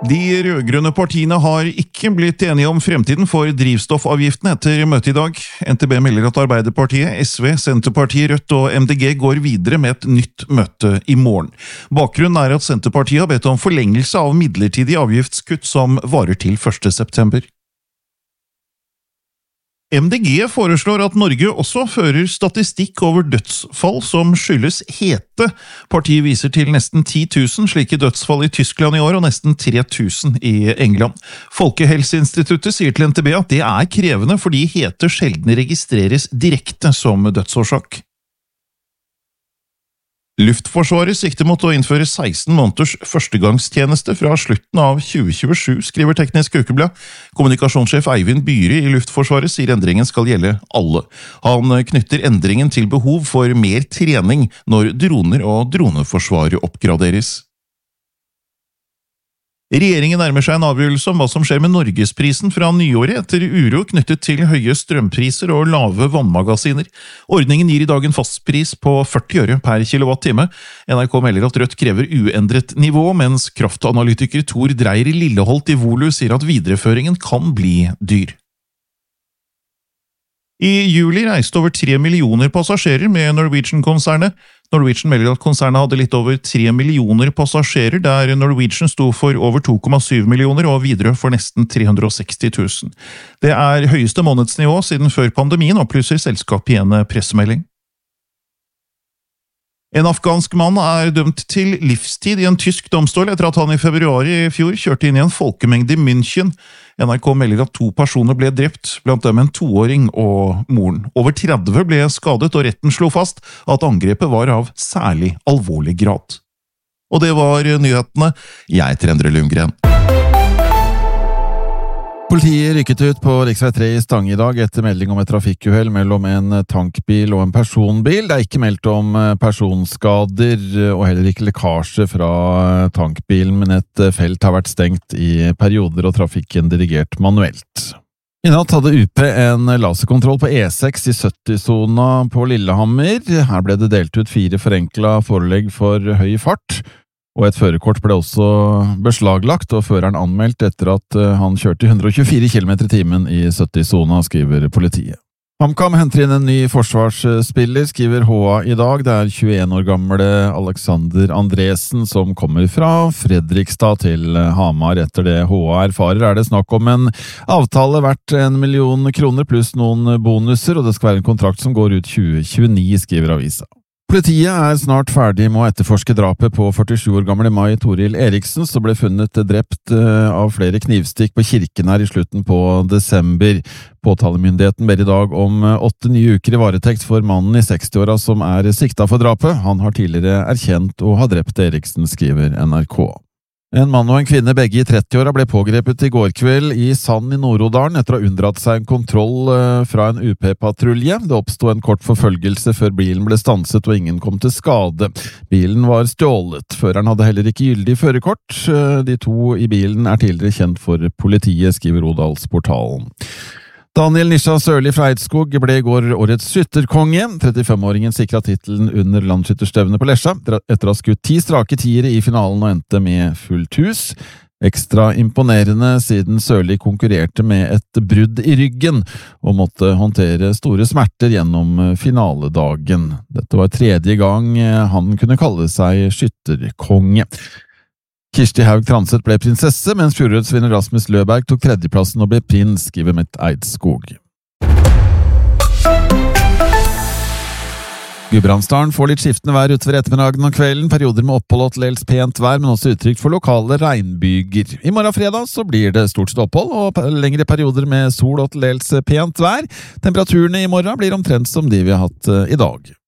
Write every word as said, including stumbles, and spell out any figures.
De rødgrønne partiene har ikke blitt enige om fremtiden for drivstoffavgiftene etter møtet i dag. N T B melder at Arbeiderpartiet, S V, Senterpartiet, Rødt og M D G går videre med et nytt møte i morgen. Bakgrunnen er at Senterpartiet har bedt om forlengelse av midlertidig avgiftskutt som varer til første september. M D G foreslår at Norge også fører statistikk over dødsfall som skyldes hete. Partiet viser til nesten ti tusen slike dødsfall i Tyskland i år og nesten tre tusen i England. Folkehelseinstituttet sier til N T B at det er krevende fordi hete sjelden registreres direkte som dødsårsak. Luftforsvaret sikter mot å innføre seksten måneders førstegangstjeneste fra slutten av tjue tjuesju, skriver Teknisk Ukeblad. Kommunikasjonssjef Eivind Byhre i Luftforsvaret sier endringen skal gjelde alle. Han knytter endringen til behov for mer trening når droner og droneforsvaret oppgraderes. Regjeringen nærmer seg en avgjørelse om hva som skjer med Norgesprisen fra nyåret etter uro knyttet til høye strømpriser og lave vannmagasiner. Ordningen gir i dag en fastpris på førti øre per kilowattime. N R K melder at Rødt krever uendret nivå, mens kraftanalytiker Tor Dreyer Lilleholt i Volu sier at videreføringen kan bli dyr. I juli reiste over tre millioner passasjerer med Norwegian-konsernet. Norwegian melder at konsernet hadde litt over tre millioner passasjerer, der Norwegian sto for over to komma syv millioner og Widerøe for nesten tre hundre og seksti tusen. Det er høyeste månedsnivå siden før pandemien, opplyser selskapet i en pressemelding. En afghansk mann er dømt til livstid i en tysk domstol etter at han i februar i fjor kjørte inn i en folkemengde i München. N R K melder at to personer ble drept, blant dem en toåring og moren. Over tretti ble skadet, og retten slo fast at angrepet var av særlig alvorlig grad. Og det var nyhetene. Jeg heter Endre Lundgren. Politiet rykket ut på riksvei tre i Stange i dag etter melding om et trafikkuhell mellom en tankbil og en personbil. Det er ikke meldt om personskader og heller ikke lekkasje fra tankbilen, men et felt har vært stengt i perioder og trafikken dirigert manuelt. I natt hadde U P en laserkontroll på E seks i sytti-sona på Lillehammer. Her ble det delt ut fire forenklet forelegg for høy fart. Og et førerkort ble også beslaglagt, og føreren anmeldt etter at han kjørte hundre og tjuefire kilometer i timen i sytti-sona, skriver politiet. HamKam henter inn en ny forsvarsspiller, skriver H A i dag. Det er tjueen år gamle Alexander Andresen som kommer fra Fredrikstad til Hamar. Etter det H A erfarer er det snakk om en avtale verdt en million kroner pluss noen bonuser, og det skal være en kontrakt som går ut tjue tjueni, skriver avisa. Politiet er snart ferdig med å etterforske drapet på førtisju år gamle Mai Toril Eriksen, som ble funnet drept av flere knivstikk på kirken her i slutten på desember. Påtalemyndigheten ber i dag om åtte nye uker i varetekt for mannen i seksti-åra som er sikta for drapet. Han har tidligere erkjent å ha drept Eriksen, skriver N R K. En mann og en kvinne, begge i tretti-åra, ble pågrepet i går kveld i Sand i Nord-Odalen etter å ha unndratt seg en kontroll fra en U P-patrulje. Det oppstod en kort forfølgelse før bilen ble stanset og ingen kom til skade. Bilen var stjålet. Føreren hadde heller ikke gyldig førerkort. De to i bilen er tidligere kjent for politiet, skriver Odalsportalen. Daniel Nisha Sørli fra Eidskog ble i går årets skytterkonge. trettifem-åringen sikret titelen under landsskytterstevnet på Lesja, etter å ha skutt ti strake tiere i finalen og endte med fullt hus. Ekstra imponerende siden Sørli konkurrerte med et brudd i ryggen og måtte håndtere store smerter gjennom finaledagen. Dette var tredje gang han kunne kalle seg skytterkonge. Kirsti Haug Transet ble prinsesse, mens fjorårets vinner Rasmus Løberg tok tredjeplassen og ble prins, skriver Mett Eidskog. Gudbrandsdalen får litt skiftende vær utover ettermiddagen og kvelden, perioder med opphold og til dels pent vær, men også uttrykk for lokale regnbyger. I morgen fredag så blir det stort sett opphold og lengre perioder med sol og til dels pent vær. Temperaturene i morgen blir omtrent som de vi har hatt i dag.